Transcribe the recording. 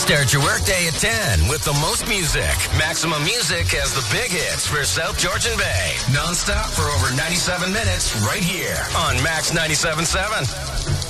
Start your workday at 10 with the most music. Maximum Music has the big hits for South Georgian Bay. Non-stop for over 97 minutes right here on Max 97.7.